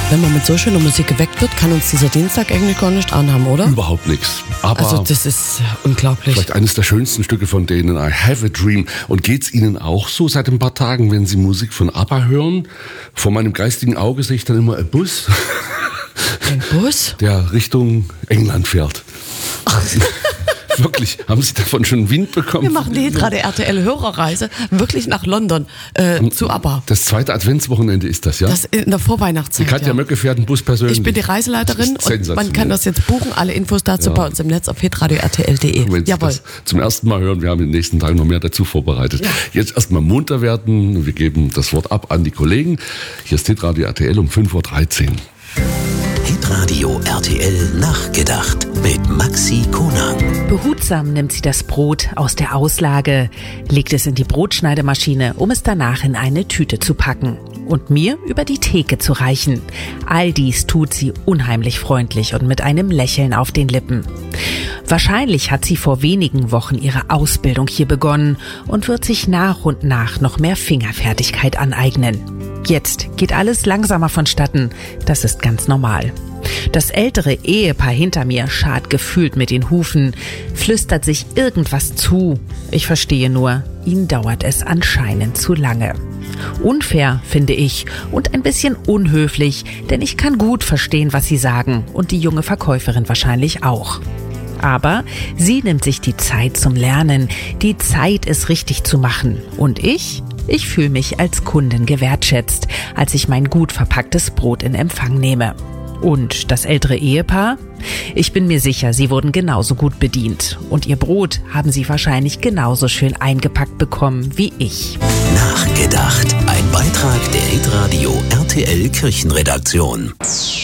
Wenn man mit so schöner Musik geweckt wird, kann uns dieser Dienstag eigentlich gar nicht anhaben, oder? Überhaupt nichts. Aber Also das ist unglaublich. vielleicht eines der schönsten Stücke von denen, I Have a Dream. Und geht's Ihnen auch so seit ein paar Tagen, wenn Sie Musik von ABBA hören? Vor meinem geistigen Auge sehe ich dann immer ein Bus, Ein Bus? der Richtung England fährt. Wirklich, haben Sie davon schon Wind bekommen? Wir machen die Hitradio RTL-Hörerreise wirklich nach London zu ABBA. Das zweite Adventswochenende ist das, ja? Das in der Vorweihnachtszeit. Die Katja Möcke fährt einen Bus persönlich. Ich bin die Reiseleiterin Das ist und man kann das jetzt buchen. Alle Infos dazu bei uns im Netz auf hitradio-rtl.de. Wenn Sie das zum ersten Mal hören, wir haben in den nächsten Tagen noch mehr dazu vorbereitet. Ja. Jetzt erstmal munter werden. Wir geben das Wort ab an die Kollegen. Hier ist Hitradio RTL um 5.13 Uhr. Hitradio RTL nachgedacht mit Maxi Konang. Behutsam nimmt sie das Brot aus der Auslage, legt es in die Brotschneidemaschine, um es danach in eine Tüte zu packen und mir über die Theke zu reichen. All dies tut sie unheimlich freundlich und mit einem Lächeln auf den Lippen. Wahrscheinlich hat sie vor wenigen Wochen ihre Ausbildung hier begonnen und wird sich nach und nach noch mehr Fingerfertigkeit aneignen. Jetzt geht alles langsamer vonstatten, das ist ganz normal. Das ältere Ehepaar hinter mir scharrt gefühlt mit den Hufen, flüstert sich irgendwas zu. Ich verstehe nur, ihnen dauert es anscheinend zu lange. Unfair, finde ich, und ein bisschen unhöflich, denn ich kann gut verstehen, was sie sagen und die junge Verkäuferin wahrscheinlich auch. Aber sie nimmt sich die Zeit zum Lernen, die Zeit, es richtig zu machen. Und ich fühle mich als Kundin gewertschätzt, als ich mein gut verpacktes Brot in Empfang nehme. Und das ältere Ehepaar? Ich bin mir sicher, sie wurden genauso gut bedient. Und ihr Brot haben sie wahrscheinlich genauso schön eingepackt bekommen wie ich. Nachgedacht. Ein Beitrag der Hitradio RTL Kirchenredaktion.